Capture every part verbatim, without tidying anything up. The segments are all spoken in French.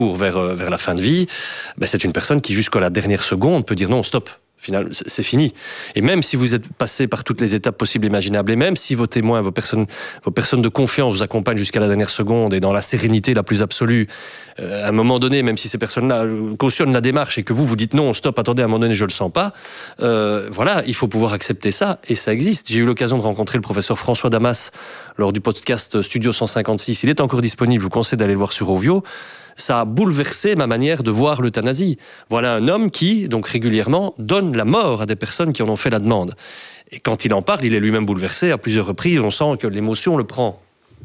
vers, vers la fin de vie, ben c'est une personne qui, jusqu'à la dernière seconde, peut dire non, stop. Final, c'est fini. Et même si vous êtes passé par toutes les étapes possibles et imaginables, et même si vos témoins, vos personnes, vos personnes de confiance vous accompagnent jusqu'à la dernière seconde et dans la sérénité la plus absolue, euh, à un moment donné, même si ces personnes-là cautionnent la démarche et que vous, vous dites non, stop, attendez, à un moment donné, je le sens pas, euh, voilà, il faut pouvoir accepter ça, et ça existe. J'ai eu l'occasion de rencontrer le professeur François Damas lors du podcast Studio cent cinquante-six. Il est encore disponible, je vous conseille d'aller le voir sur Ovio. Ça a bouleversé ma manière de voir l'euthanasie. Voilà un homme qui, donc régulièrement, donne la mort à des personnes qui en ont fait la demande. Et quand il en parle, il est lui-même bouleversé à plusieurs reprises. On sent que l'émotion le prend.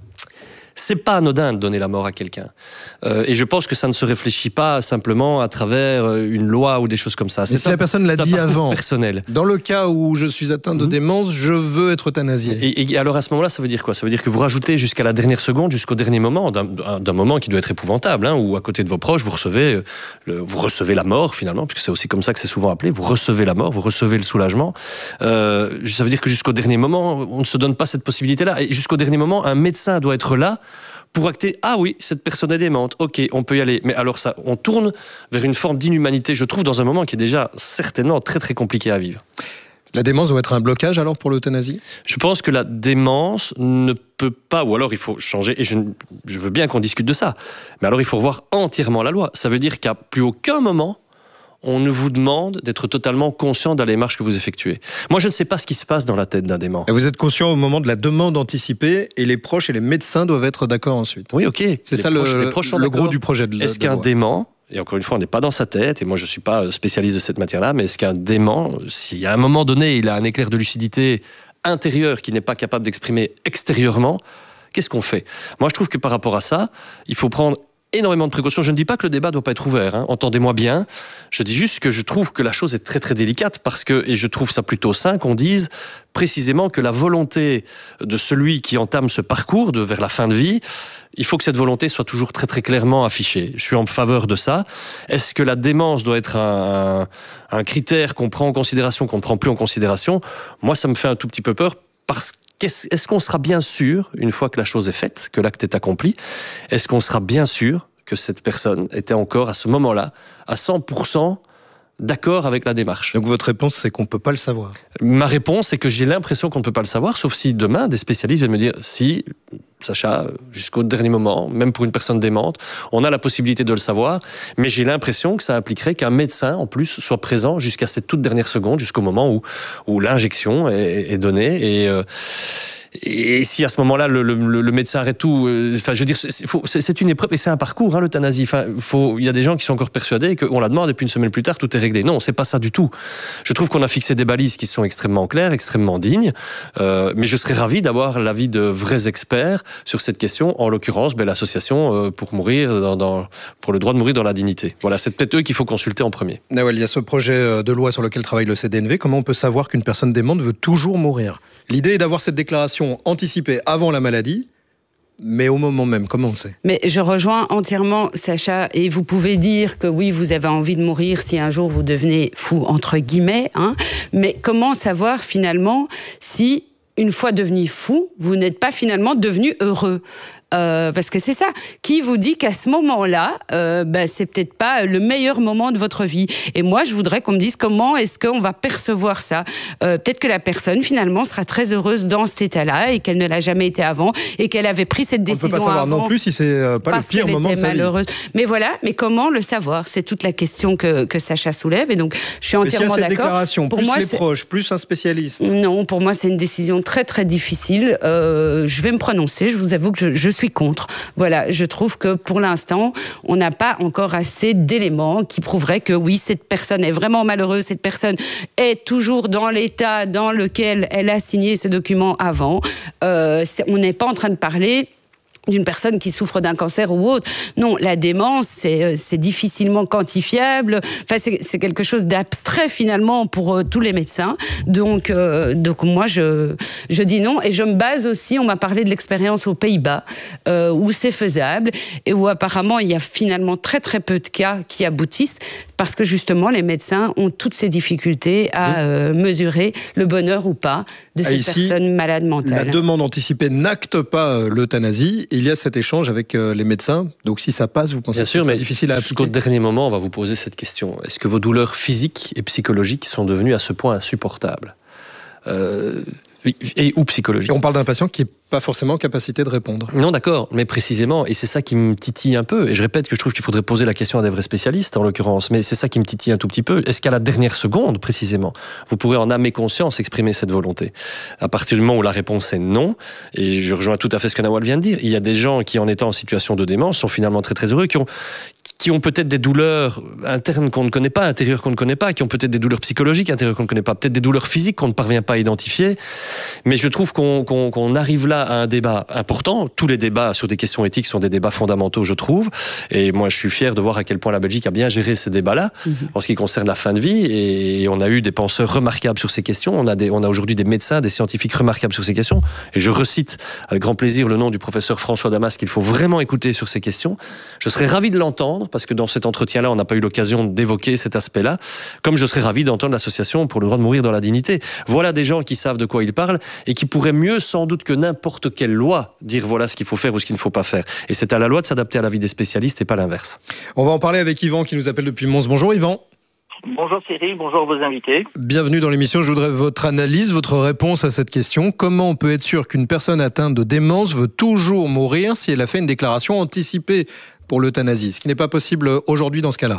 C'est pas anodin de donner la mort à quelqu'un. Euh, et je pense que ça ne se réfléchit pas simplement à travers une loi ou des choses comme ça. Mais si un, la personne l'a dit avant, personnel. Dans le cas où je suis atteint de mmh. démence, je veux être euthanasié. Et, et alors à ce moment-là, ça veut dire quoi? Ça veut dire que vous rajoutez jusqu'à la dernière seconde, jusqu'au dernier moment, d'un, d'un moment qui doit être épouvantable, hein, où à côté de vos proches, vous recevez, le, vous recevez la mort finalement, puisque c'est aussi comme ça que c'est souvent appelé. Vous recevez la mort, vous recevez le soulagement. Euh, ça veut dire que jusqu'au dernier moment, on ne se donne pas cette possibilité-là. Et jusqu'au dernier moment, un médecin doit être là pour acter, ah oui, cette personne est démente, ok, on peut y aller. Mais alors ça, on tourne vers une forme d'inhumanité, je trouve, dans un moment qui est déjà certainement très très compliqué à vivre. La démence doit être un blocage alors pour l'euthanasie ? Je pense que la démence ne peut pas, ou alors il faut changer, et je, je veux bien qu'on discute de ça, mais alors il faut revoir entièrement la loi. Ça veut dire qu'à plus aucun moment, on ne vous demande d'être totalement conscient de la démarche que vous effectuez. Moi, je ne sais pas ce qui se passe dans la tête d'un dément. Et vous êtes conscient au moment de la demande anticipée, et les proches et les médecins doivent être d'accord ensuite. Oui, ok. C'est les ça proches, le, les proches le gros du projet de Est-ce de qu'un loi. dément, et encore une fois, on n'est pas dans sa tête, et moi je ne suis pas spécialiste de cette matière-là, mais est-ce qu'un dément, si à un moment donné, il a un éclair de lucidité intérieur qu'il n'est pas capable d'exprimer extérieurement, qu'est-ce qu'on fait ? Moi, je trouve que par rapport à ça, il faut prendre énormément de précautions. Je ne dis pas que le débat ne doit pas être ouvert, hein. Entendez-moi bien. Je dis juste que je trouve que la chose est très très délicate parce que, et je trouve ça plutôt sain qu'on dise précisément que la volonté de celui qui entame ce parcours de, vers la fin de vie, il faut que cette volonté soit toujours très très clairement affichée. Je suis en faveur de ça. Est-ce que la démence doit être un, un, un critère qu'on prend en considération, qu'on ne prend plus en considération ? Moi, ça me fait un tout petit peu peur parce que Qu'est-ce, est-ce qu'on sera bien sûr, une fois que la chose est faite, que l'acte est accompli, est-ce qu'on sera bien sûr que cette personne était encore à ce moment-là à cent pour cent d'accord avec la démarche? Donc votre réponse, c'est qu'on ne peut pas le savoir. Ma réponse, c'est que j'ai l'impression qu'on ne peut pas le savoir, sauf si demain, des spécialistes viennent me dire si, Sacha, jusqu'au dernier moment, même pour une personne démente, on a la possibilité de le savoir, mais j'ai l'impression que ça impliquerait qu'un médecin, en plus, soit présent jusqu'à cette toute dernière seconde, jusqu'au moment où, où l'injection est, est donnée. Et... Euh, Et si à ce moment-là, le, le, le médecin arrête tout, enfin, euh, je veux dire, c'est, faut, c'est, c'est une épreuve et c'est un parcours, hein, l'euthanasie. Enfin, faut, il y a des gens qui sont encore persuadés qu'on la demande et puis une semaine plus tard, tout est réglé. Non, c'est pas ça du tout. Je trouve qu'on a fixé des balises qui sont extrêmement claires, extrêmement dignes, euh, mais je serais ravi d'avoir l'avis de vrais experts sur cette question. En l'occurrence, ben, l'association euh, pour mourir dans, dans, pour le droit de mourir dans la dignité. Voilà, c'est peut-être eux qu'il faut consulter en premier. Nawel, il y a ce projet de loi sur lequel travaille le C D N V. Comment on peut savoir qu'une personne démente veut toujours mourir ? L'idée est d'avoir cette déclaration anticipée avant la maladie, mais au moment même, comment on sait ? Mais je rejoins entièrement Sacha, et vous pouvez dire que oui, vous avez envie de mourir si un jour vous devenez fou, entre guillemets, hein, mais comment savoir finalement si, une fois devenu fou, vous n'êtes pas finalement devenu heureux ? Euh, parce que c'est ça, qui vous dit qu'à ce moment-là, euh, ben, c'est peut-être pas le meilleur moment de votre vie. Et moi, je voudrais qu'on me dise comment est-ce qu'on va percevoir ça. Euh, peut-être que la personne, finalement, sera très heureuse dans cet état-là et qu'elle ne l'a jamais été avant et qu'elle avait pris cette décision avant. On ne peut pas savoir non plus si c'est euh, pas le pire moment de sa malheureuse. vie. Mais voilà, mais comment le savoir ? C'est toute la question que, que Sacha soulève, et donc je suis entièrement mais si d'accord. Déclaration, pour plus moi, les c'est... proches, plus un spécialiste. Non, pour moi, c'est une décision très très difficile. Euh, je vais me prononcer. Je vous avoue que je, je suis contre. Voilà, je trouve que pour l'instant, on n'a pas encore assez d'éléments qui prouveraient que oui, cette personne est vraiment malheureuse, cette personne est toujours dans l'état dans lequel elle a signé ce document avant. Euh, on n'est pas en train de parler d'une personne qui souffre d'un cancer ou autre. Non, la démence, c'est, c'est difficilement quantifiable. Enfin, c'est, c'est quelque chose d'abstrait, finalement, pour euh, tous les médecins. Donc, euh, donc moi, je, je dis non. Et je me base aussi, on m'a parlé de l'expérience aux Pays-Bas, euh, où c'est faisable, et où apparemment, il y a finalement très, très peu de cas qui aboutissent, parce que justement, les médecins ont toutes ces difficultés à euh, mesurer le bonheur ou pas de Ah, cette ici, personne malade mentale. La demande anticipée n'acte pas euh, l'euthanasie. Il y a cet échange avec euh, les médecins. Donc si ça passe, vous pensez Bien que sûr, c'est mais difficile à jusqu'au appliquer? dernier moment, on va vous poser cette question. Est-ce que vos douleurs physiques et psychologiques sont devenues à ce point insupportables euh, et, ou psychologiques? Et on parle d'un patient qui n'est pas forcément en capacité de répondre. Non, d'accord, mais précisément, et c'est ça qui me titille un peu, et je répète que je trouve qu'il faudrait poser la question à des vrais spécialistes, en l'occurrence, mais c'est ça qui me titille un tout petit peu. Est-ce qu'à la dernière seconde, précisément, vous pourrez en âme et conscience exprimer cette volonté? À partir du moment où la réponse est non, et je rejoins tout à fait ce que Nawal vient de dire, il y a des gens qui, en étant en situation de démence, sont finalement très très heureux, qui ont qui ont peut-être des douleurs internes qu'on ne connaît pas, intérieures qu'on ne connaît pas, qui ont peut-être des douleurs psychologiques intérieures qu'on ne connaît pas, peut-être des douleurs physiques qu'on ne parvient pas à identifier. Mais je trouve qu'on qu'on, qu'on arrive là à un débat important. Tous les débats sur des questions éthiques sont des débats fondamentaux, je trouve. Et moi, je suis fier de voir à quel point la Belgique a bien géré ces débats-là, mmh. en ce qui concerne la fin de vie. Et on a eu des penseurs remarquables sur ces questions. On a, des, on a aujourd'hui des médecins, des scientifiques remarquables sur ces questions. Et je recite avec grand plaisir le nom du professeur François Damas qu'il faut vraiment écouter sur ces questions. Je serais ravi de l'entendre, parce que dans cet entretien-là, on n'a pas eu l'occasion d'évoquer cet aspect-là, comme je serais ravi d'entendre l'association pour le droit de mourir dans la dignité. Voilà des gens qui savent de quoi ils parlent et qui pourraient mieux, sans doute, que n'importe quelle loi, dire voilà ce qu'il faut faire ou ce qu'il ne faut pas faire. Et c'est à la loi de s'adapter à l'avis des spécialistes et pas l'inverse. On va en parler avec Yvan qui nous appelle depuis Mons. Bonjour Yvan. Bonjour Cyril, bonjour vos invités. Bienvenue dans l'émission. Je voudrais votre analyse, votre réponse à cette question. Comment on peut être sûr qu'une personne atteinte de démence veut toujours mourir si elle a fait une déclaration anticipée pour l'euthanasie, ce qui n'est pas possible aujourd'hui dans ce cas-là?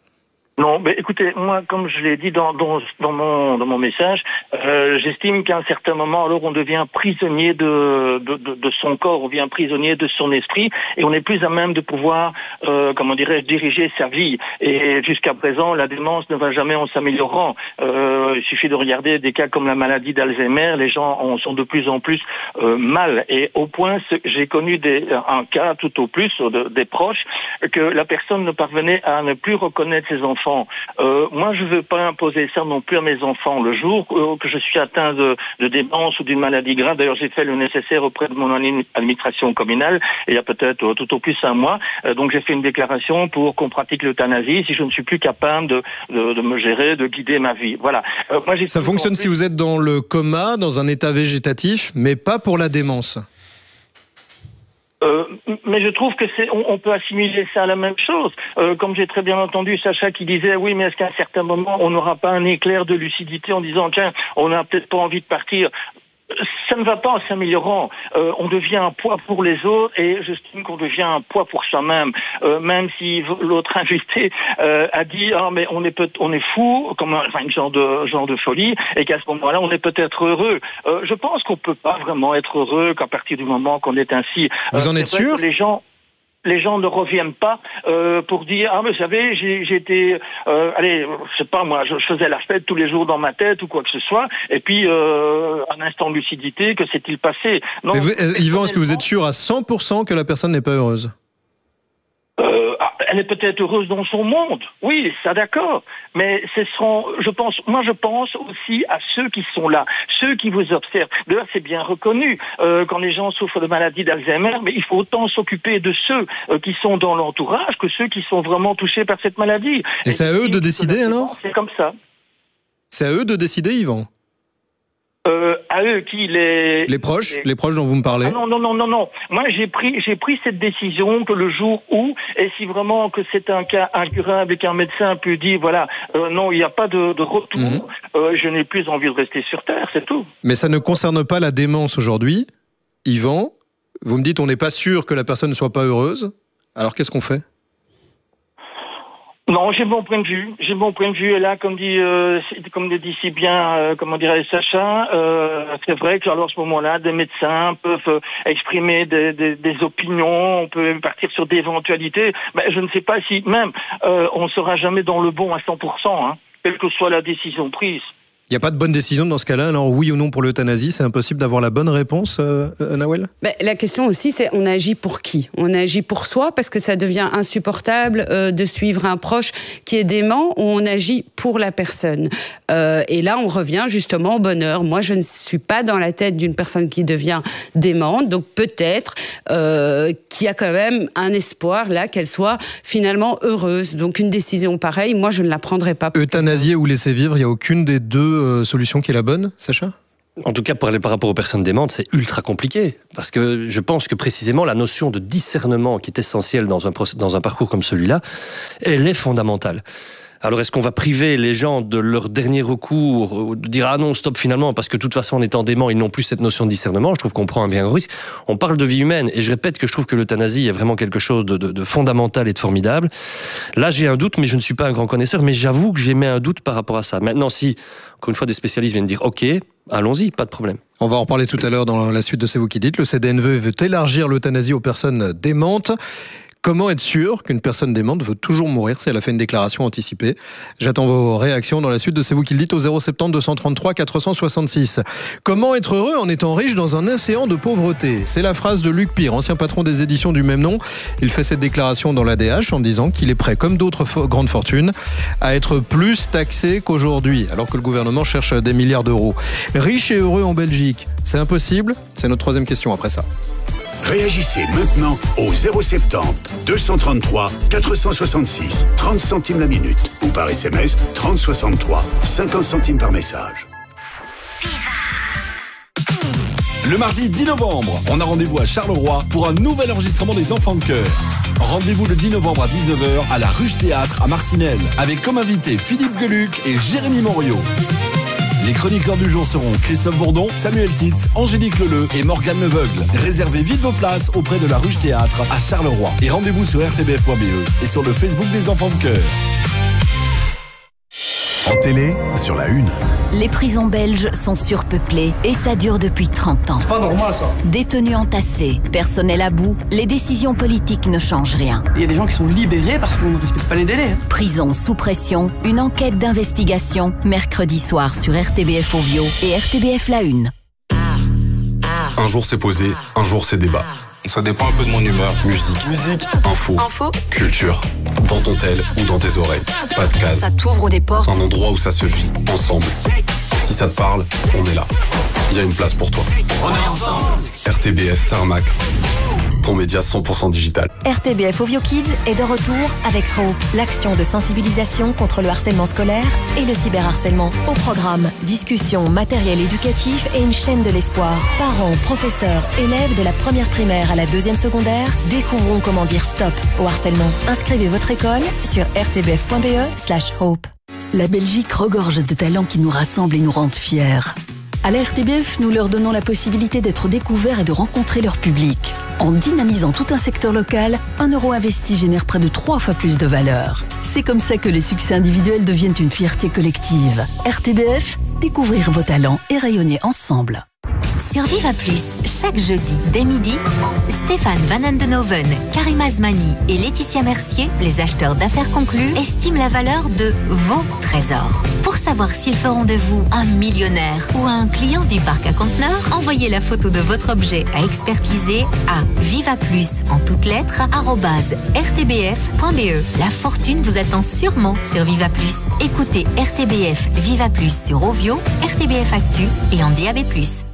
Non, mais écoutez, moi, comme je l'ai dit dans, dans, dans, mon, dans mon message, euh, j'estime qu'à un certain moment, alors on devient prisonnier de, de, de, de son corps, on devient prisonnier de son esprit, et on n'est plus à même de pouvoir, euh, comment dirais-je, diriger sa vie. Et jusqu'à présent, la démence ne va jamais en s'améliorant. Euh, il suffit de regarder des cas comme la maladie d'Alzheimer, les gens en sont de plus en plus euh, mal. Et au point, j'ai connu des, un cas, tout au plus, de, des proches, que la personne ne parvenait à ne plus reconnaître ses enfants. Euh, moi, je ne veux pas imposer ça non plus à mes enfants. Le jour euh, que je suis atteint de, de démence ou d'une maladie grave, d'ailleurs, j'ai fait le nécessaire auprès de mon administration communale, il y a peut-être euh, tout au plus un mois. Euh, donc, j'ai fait une déclaration pour qu'on pratique l'euthanasie si je ne suis plus capable de, de, de me gérer, de guider ma vie. Voilà. Euh, moi, ça fonctionne si vous êtes dans le coma, dans un état végétatif, mais pas pour la démence. Euh, mais je trouve que c'est, on, on peut assimiler ça à la même chose. Euh, comme j'ai très bien entendu Sacha qui disait, oui, mais est-ce qu'à un certain moment, on n'aura pas un éclair de lucidité en disant, tiens, on n'a peut-être pas envie de partir. Ça ne va pas en s'améliorant. Euh, on devient un poids pour les autres et j'estime qu'on devient un poids pour soi-même. Euh, même si l'autre invité euh, a dit ah mais on est peut on est fou, comme un, enfin une genre de genre de folie, et qu'à ce moment-là on est peut-être heureux. Euh, je pense qu'on peut pas vraiment être heureux qu'à partir du moment qu'on est ainsi. Vous euh, en êtes sûr? Les gens. Les gens ne reviennent pas euh, pour dire ah mais vous savez j'ai j'étais euh, allez je sais pas moi je, je faisais la fête tous les jours dans ma tête ou quoi que ce soit et puis euh, un instant de lucidité que s'est-il passé? Non. Mais vous, Yvan, est-ce que vous êtes sûr à cent pour cent que la personne n'est pas heureuse? Euh, elle est peut-être heureuse dans son monde, oui, ça d'accord, mais ce seront, je pense, moi je pense aussi à ceux qui sont là, ceux qui vous observent. D'ailleurs, c'est bien reconnu euh, quand les gens souffrent de maladie d'Alzheimer, mais il faut autant s'occuper de ceux euh, qui sont dans l'entourage que ceux qui sont vraiment touchés par cette maladie. Et, Et c'est à eux de décider alors? C'est comme ça. C'est à eux de décider, Yvan? Euh, à eux qui les les proches les... les proches dont vous me parlez. Ah non non non non non moi j'ai pris j'ai pris cette décision que le jour où et si vraiment que c'est un cas incurable et qu'un médecin peut dire voilà euh, non il n'y a pas de, de retour mmh. euh, je n'ai plus envie de rester sur terre, c'est tout. Mais ça ne concerne pas la démence aujourd'hui, Yvan. Vous me dites on n'est pas sûr que la personne ne soit pas heureuse. Alors qu'est-ce qu'on fait? Non, j'ai mon point de vue. J'ai mon point de vue. Et là, comme dit, euh, comme le dit si bien, euh, comment dirait Sacha, euh, c'est vrai que alors à ce moment-là, des médecins peuvent euh, exprimer des, des, des opinions. On peut partir sur des éventualités. Mais je ne sais pas si même euh, on ne sera jamais dans le bon à cent pour cent, hein, quelle que soit la décision prise. Il n'y a pas de bonne décision dans ce cas-là, alors oui ou non pour l'euthanasie, c'est impossible d'avoir la bonne réponse, euh, Nawal? Ben, la question aussi, c'est on agit pour qui? On agit pour soi parce que ça devient insupportable euh, de suivre un proche qui est dément, ou on agit pour la personne? euh, Et là, on revient justement au bonheur. Moi, je ne suis pas dans la tête d'une personne qui devient démente, donc peut-être euh, qu'il y a quand même un espoir là qu'elle soit finalement heureuse. Donc une décision pareille, moi, je ne la prendrai pas. Euthanasier ou laisser vivre, il n'y a aucune des deux Euh, solution qui est la bonne, Sacha? En tout cas, pour aller par rapport aux personnes démentes, c'est ultra compliqué. Parce que je pense que précisément la notion de discernement qui est essentielle dans un, dans un parcours comme celui-là, elle est fondamentale. Alors, est-ce qu'on va priver les gens de leur dernier recours, ou de dire « Ah non, stop finalement », parce que de toute façon, en étant dément, ils n'ont plus cette notion de discernement. Je trouve qu'on prend un bien gros risque. On parle de vie humaine, et je répète que je trouve que l'euthanasie est vraiment quelque chose de, de, de fondamental et de formidable. Là, j'ai un doute, mais je ne suis pas un grand connaisseur, mais j'avoue que j'ai mis un doute par rapport à ça. Maintenant, si, encore une fois, des spécialistes viennent dire « Ok, allons-y, pas de problème ». On va en reparler tout à l'heure dans la suite de C'est vous qui dites. Le C D N V veut élargir l'euthanasie aux personnes démentes. Comment être sûr qu'une personne démente veut toujours mourir si elle a fait une déclaration anticipée? J'attends vos réactions dans la suite de C'est vous qui le dites au zéro sept zéro deux cent trente-trois quatre cent soixante-six. Comment être heureux en étant riche dans un océan de pauvreté? C'est la phrase de Luc Pire, ancien patron des éditions du même nom. Il fait cette déclaration dans l'A D H en disant qu'il est prêt, comme d'autres fo- grandes fortunes, à être plus taxé qu'aujourd'hui, alors que le gouvernement cherche des milliards d'euros. Riche et heureux en Belgique, c'est impossible? C'est notre troisième question après ça. Réagissez maintenant au zéro sept zéro deux cent trente-trois quatre cent soixante-six, trente centimes la minute, ou par S M S trente soixante-trois, cinquante centimes par message. Le mardi dix novembre, on a rendez-vous à Charleroi pour un nouvel enregistrement des Enfants de Cœur. Rendez-vous le dix novembre à dix-neuf heures à la Ruche Théâtre à Marcinelle, avec comme invités Philippe Geluc et Jérémy Morio. Les chroniqueurs du jour seront Christophe Bourdon, Samuel Titz, Angélique Leleu et Morgane Leveugle. Réservez vite vos places auprès de la Ruche Théâtre à Charleroi. Et rendez-vous sur r t b f point b e et sur le Facebook des Enfants de Cœur. En télé, sur la une. Les prisons belges sont surpeuplées et ça dure depuis trente ans. C'est pas normal ça. Détenus entassés, personnel à bout, les décisions politiques ne changent rien. Il y a des gens qui sont libérés parce qu'on ne respecte pas les délais. Prison sous pression, une enquête d'investigation, mercredi soir sur R T B F Ovio et R T B F La Une. Un jour c'est posé, un jour c'est débat. Ça dépend un peu de mon humeur. Musique, musique, info, info, culture. Dans ton tel ou dans tes oreilles. Pas de case. Ça t'ouvre des portes. Un endroit où ça se vit, ensemble. Si ça te parle, on est là. Il y a une place pour toi. On est ensemble. R T B F Tarmac. Ton média cent pour cent digital. R T B F Ovio Kids est de retour avec Hope, l'action de sensibilisation contre le harcèlement scolaire et le cyberharcèlement. Au programme, discussion, matériel éducatif et une chaîne de l'espoir. Parents, professeurs, élèves de la première primaire à la deuxième secondaire, découvrons comment dire stop au harcèlement. Inscrivez votre école sur r t b f point b e slash hope. La Belgique regorge de talents qui nous rassemblent et nous rendent fiers. À la R T B F, nous leur donnons la possibilité d'être découverts et de rencontrer leur public. En dynamisant tout un secteur local, un euro investi génère près de trois fois plus de valeur. C'est comme ça que les succès individuels deviennent une fierté collective. R T B F, découvrir vos talents et rayonner ensemble. Sur Viva Plus, chaque jeudi, dès midi, Stéphane Van Andenoven, Karim Azmani et Laetitia Mercier, les acheteurs d'affaires conclus, estiment la valeur de vos trésors. Pour savoir s'ils feront de vous un millionnaire ou un client du parc à conteneurs, envoyez la photo de votre objet à expertiser à vivaplus, en toutes lettres, arobase r t b f point b e. La fortune vous attend sûrement sur Viva Plus. Écoutez R T B F Viva Plus sur Ovio, R T B F Actu et en D A B plus.